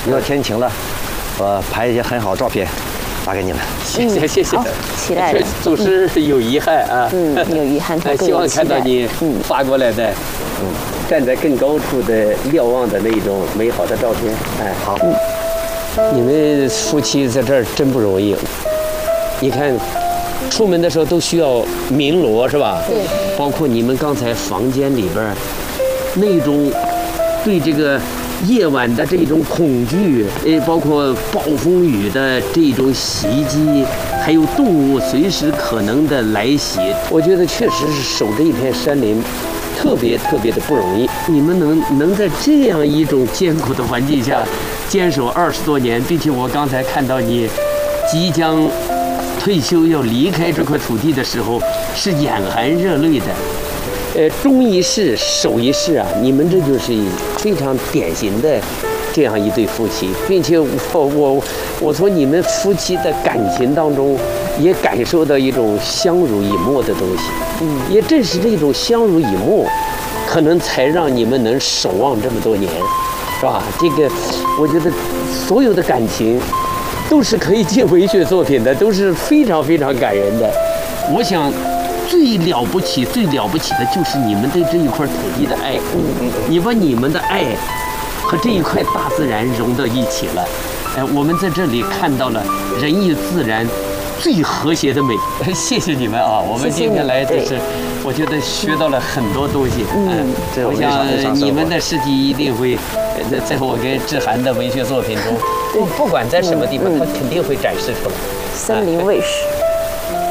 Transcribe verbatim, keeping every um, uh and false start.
一会儿天晴了，我拍一些很好照片，发给你们。 谢谢谢谢。 期待着。 总是有遗憾啊。 嗯，有遗憾，他希望看到你发过来的，嗯，站在更高处的瞭望的那种美好的照片。哎， 好。 你们夫妻在这儿真不容易。你看，出门的时候都需要鸣锣是吧？ 对。 包括你们刚才房间里边那种对这个夜晚的这种恐惧，呃，包括暴风雨的这种袭击，还有动物随时可能的来袭，我觉得确实是守着一片山林，特别特别的不容易。你们能能在这样一种艰苦的环境下坚守二十多年，并且我刚才看到你即将退休要离开这块土地的时候，是眼含热泪的。呃，忠一世，守一世啊！你们这就是非常典型的这样一对夫妻，并且我我我从你们夫妻的感情当中，也感受到一种相濡以沫的东西。嗯，也正是这种相濡以沫，可能才让你们能守望这么多年，是吧？这个，我觉得所有的感情都是可以进文学作品的，都是非常非常感人的。我想。最了不起、最了不起的就是你们对这一块土地的爱。你把你们的爱和这一块大自然融到一起了。哎，我们在这里看到了人与自然最和谐的美。谢谢你们啊！我们今天来就是，我觉得学到了很多东西。嗯，我想你们的事迹一定会在在我跟志涵的文学作品中，不不管在什么地方，它肯定会展示出来。 森林卫士。